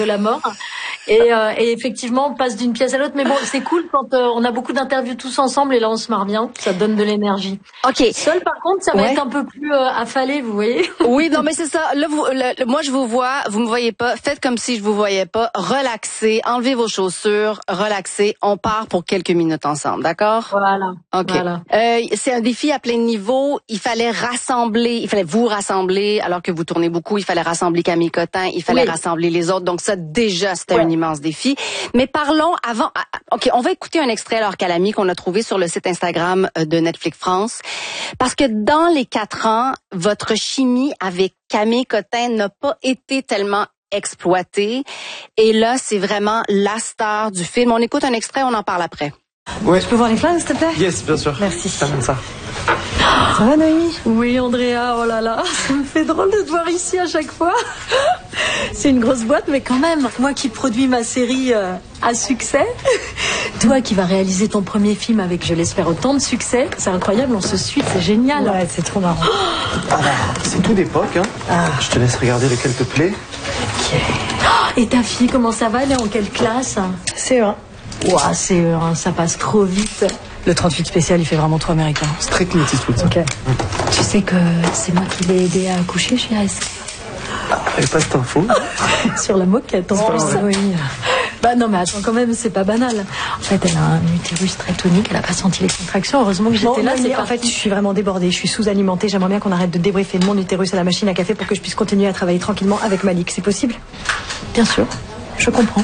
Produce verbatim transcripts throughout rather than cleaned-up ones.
de la mort. Et, euh, et effectivement, on passe d'une pièce à l'autre. Mais bon, c'est cool quand euh, on a beaucoup d'interviews tous ensemble et là, on se marre bien. Ça donne de l'énergie. OK. Seul, par contre, ça va ouais. être un peu plus euh, affalé, vous voyez. Oui, non, mais c'est ça. Là, vous, le, moi, je vous vois, vous me voyez pas. Faites comme si je vous voyais pas. Relaxez, enlevez vos chaussures, relaxez. On part pour quelques minutes ensemble, d'accord? Voilà. OK. Voilà. Euh, c'est un défi à plein niveau. Il fallait rassembler, il fallait vous rassembler, alors que vous tournez beaucoup. Il fallait rassembler Camille Cotin, il fallait Oui. rassembler les autres. Donc ça, déjà, c'était Ouais. un immense défi. Mais parlons avant. OK, on va écouter un extrait alors Calami qu'on a trouvé sur le site Instagram de Netflix France. Parce que dans les quatre ans, votre chimie avec Camille Cotin n'a pas été tellement exploitée. Et là, c'est vraiment la star du film. On écoute un extrait, on en parle après. Ouais. Je peux voir les flingues, s'il te plaît? Yes, bien sûr. Merci. Ça donne ça. Ça va, Noémie? Oui, Andrea, oh là là, ça me fait drôle de te voir ici à chaque fois. C'est une grosse boîte, mais quand même, moi qui produis ma série euh, à succès, toi qui vas réaliser ton premier film avec, je l'espère, autant de succès, c'est incroyable, on se suit, c'est génial. Ouais, c'est trop marrant. Alors, c'est tout d'époque, hein. Ah. Je te laisse regarder lequel te plaît. Ok. Et ta fille, comment ça va? Elle est en quelle classe? C'est un. Ouah, c'est euh, ça passe trop vite. Le trente-huit spécial, il fait vraiment trop américain. C'est très Clint Eastwood, ça. Ok. Tu sais que c'est moi qui l'ai aidé à accoucher chez A S K. J'avais pas cette info. Sur la moquette, en Oh, plus. oui. Bah non, mais attends, quand même, c'est pas banal. En fait, elle a un utérus très tonique, elle a pas senti les contractions. Heureusement que j'étais Bon, là. Noémie, C'est en fait, je suis vraiment débordée. Je suis sous-alimentée. J'aimerais bien qu'on arrête de débriefer de mon utérus à la machine à café pour que je puisse continuer à travailler tranquillement avec Malik. C'est possible? Bien sûr, je comprends.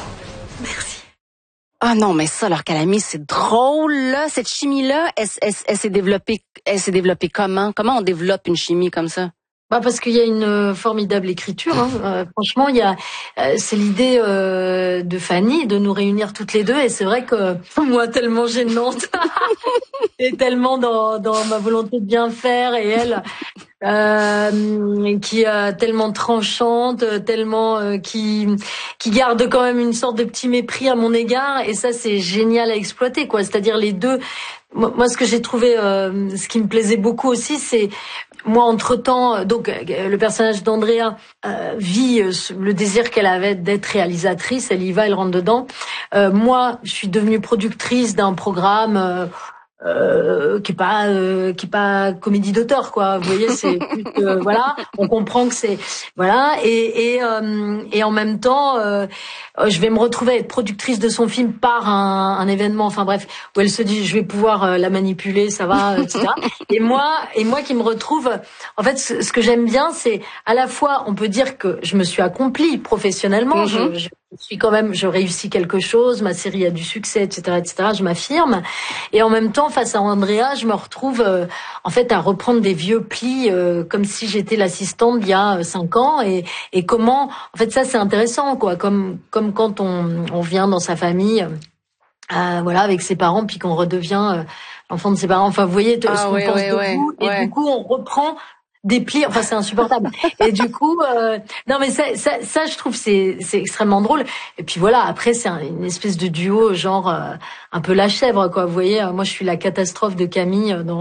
Ah non, mais ça, alors Calami, c'est drôle, là. Cette chimie-là, elle, elle, elle s'est développée, elle s'est développée comment? Comment on développe une chimie comme ça? Bah parce qu'il y a une euh, formidable écriture. Hein. Euh, franchement, il y a, euh, c'est l'idée euh, de Fanny de nous réunir toutes les deux. Et c'est vrai que moi, tellement gênante et tellement dans, dans ma volonté de bien faire, et elle euh, qui est tellement tranchante, tellement euh, qui qui garde quand même une sorte de petit mépris à mon égard. Et ça, c'est génial à exploiter, quoi. C'est-à-dire les deux. Moi, ce que j'ai trouvé, euh, ce qui me plaisait beaucoup aussi, c'est moi, entre-temps, donc le personnage d'Andrea euh, vit euh, le désir qu'elle avait d'être réalisatrice. Elle y va, elle rentre dedans. Euh, moi, je suis devenue productrice d'un programme euh, euh, qui est pas euh, qui est pas comédie d'auteur, quoi. Vous voyez, c'est plus, euh, voilà, on comprend que c'est voilà, et et euh, et en même temps, euh, je vais me retrouver à être productrice de son film par un, un événement, enfin bref, où elle se dit je vais pouvoir euh, la manipuler, ça va, et cetera. Et moi et moi qui me retrouve, en fait, ce, ce que j'aime bien, c'est à la fois, on peut dire que je me suis accomplie professionnellement, mm-hmm. je, je Je suis quand même, je réussis quelque chose, ma série a du succès, et cetera, et cetera. Je m'affirme, et en même temps, face à Andrea, je me retrouve euh, en fait à reprendre des vieux plis, euh, comme si j'étais l'assistante d'il y a cinq ans, et, et comment, en fait, ça c'est intéressant, quoi, comme comme quand on, on vient dans sa famille, euh, voilà, avec ses parents, puis qu'on redevient euh, l'enfant de ses parents. Enfin, vous voyez, ah, ce qu'on oui, pense oui, de oui, vous, et oui. Du coup, on reprend des plis, enfin c'est insupportable. Et du coup, euh, non mais ça, ça, ça je trouve c'est c'est extrêmement drôle. Et puis voilà, après c'est un, une espèce de duo genre euh, un peu la chèvre, quoi. Vous voyez, moi je suis la catastrophe de Camille dans.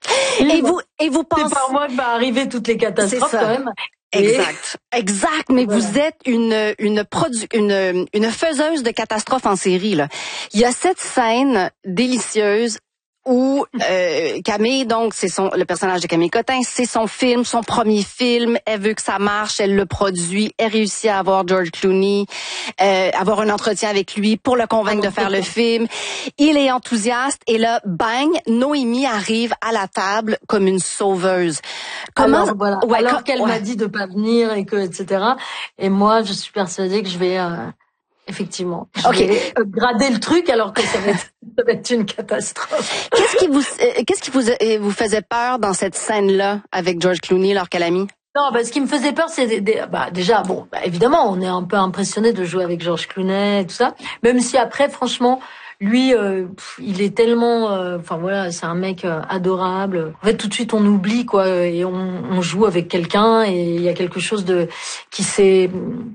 Et vous et vous pensez c'est par moi que va arriver toutes les catastrophes quand même. Exact, exact. Mais voilà. Vous êtes une une produ une une faiseuse de catastrophes en série là. Il y a cette scène délicieuse où euh, Camille, donc c'est son le personnage de Camille Cotin, c'est son film, son premier film, elle veut que ça marche, elle le produit, elle réussit à avoir George Clooney, euh, avoir un entretien avec lui pour le convaincre de faire le film. Il est enthousiaste et là, bang, Noémie arrive à la table comme une sauveuse. Comment Alors, voilà. ouais, Alors com... qu'elle ouais. m'a dit de pas venir et que et cetera. Et moi, je suis persuadée que je vais euh... Effectivement. Je okay. vais grader le truc alors que ça va être, ça va être une catastrophe. Qu'est-ce qui vous, euh, qu'est-ce qui vous, euh, vous faisait peur dans cette scène-là avec George Clooney, alors qu'elle a mis? Non, bah, ce qui me faisait peur, c'est bah, déjà, bon, bah, évidemment, on est un peu impressionné de jouer avec George Clooney et tout ça. Même si après, franchement, lui, euh, pff, il est tellement, enfin euh, voilà, c'est un mec euh, adorable. En fait, tout de suite, on oublie quoi, et on, on joue avec quelqu'un, et il y a quelque chose de qui s'est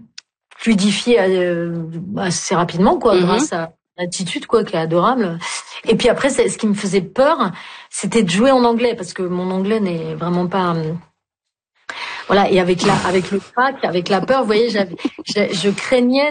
fluidifié euh, assez rapidement, quoi, mm-hmm. grâce à l'attitude, quoi, qui est adorable. Et puis après, c'est, ce qui me faisait peur, c'était de jouer en anglais, parce que mon anglais n'est vraiment pas, euh, voilà. Et avec la, avec le crack, avec la peur, vous voyez, j'avais, je craignais